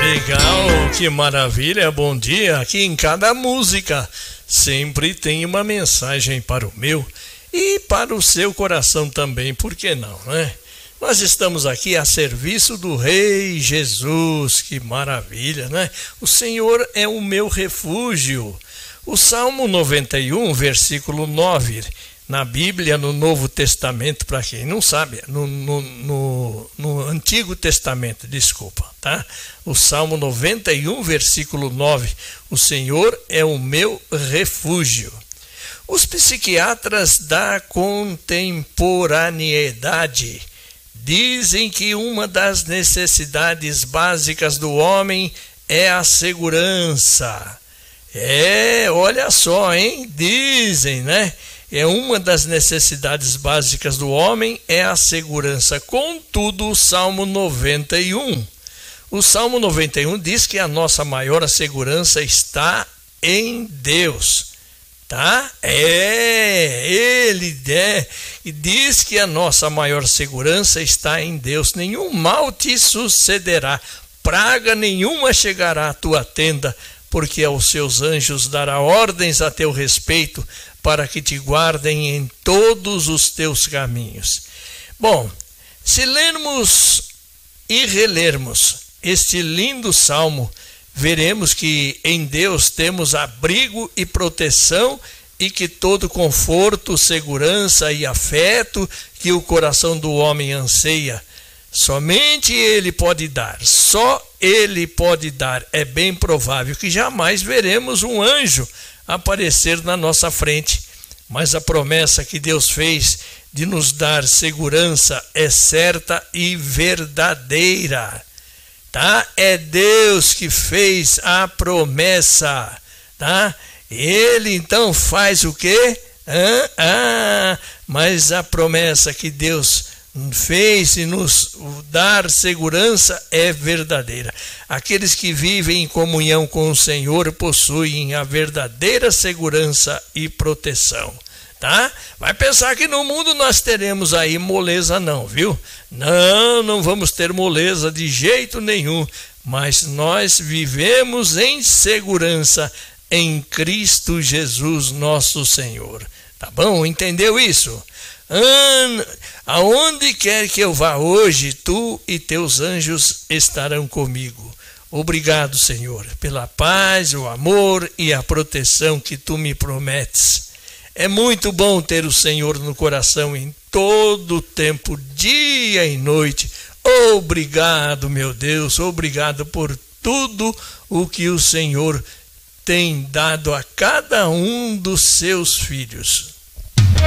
Legal, que maravilha, bom dia. Aqui em cada música sempre tem uma mensagem para o meu e para o seu coração também, por que não, né? Nós estamos aqui a serviço do Rei Jesus, que maravilha, né? O Senhor é o meu refúgio. O Salmo 91, versículo 9, na Bíblia, no Novo Testamento, para quem não sabe, no Antigo Testamento, desculpa, tá? O Salmo 91, versículo 9, o Senhor é o meu refúgio. Os psiquiatras da contemporaneidade dizem que uma das necessidades básicas do homem é a segurança. Olha só, hein? Dizem, né? Uma das necessidades básicas do homem é a segurança. Contudo, o Salmo 91 diz que a nossa maior segurança está em Deus, tá? Ele diz que a nossa maior segurança está em Deus. Nenhum mal te sucederá, praga nenhuma chegará à tua tenda, porque aos seus anjos dará ordens a teu respeito, para que te guardem em todos os teus caminhos. Bom, se lermos e relermos este lindo salmo, veremos que em Deus temos abrigo e proteção e que todo conforto, segurança e afeto que o coração do homem anseia, somente Ele pode dar, só Ele pode dar. É bem provável que jamais veremos um anjo aparecer na nossa frente, mas a promessa que Deus fez de nos dar segurança é certa e verdadeira, tá? É Deus que fez a promessa, tá? Ele então faz o quê? Mas a promessa que Deus fez e nos dar segurança é verdadeira. Aqueles que vivem em comunhão com o Senhor possuem a verdadeira segurança e proteção, tá? Vai pensar que no mundo nós teremos aí moleza não, viu? Não vamos ter moleza de jeito nenhum, mas nós vivemos em segurança em Cristo Jesus nosso Senhor. Tá bom? Entendeu isso? Aonde quer que eu vá hoje, tu e teus anjos estarão comigo. Obrigado, Senhor, pela paz, o amor e a proteção que tu me prometes. É muito bom ter o Senhor no coração em todo o tempo, dia e noite. Obrigado, meu Deus, obrigado por tudo o que o Senhor tem dado a cada um dos seus filhos.